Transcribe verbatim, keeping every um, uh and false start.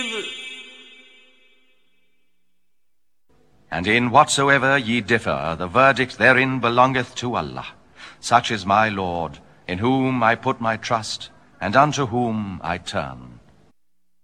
And in whatsoever ye differ, the verdict therein belongeth to Allah. Such is my Lord, in whom I put my trust, and unto whom I turn.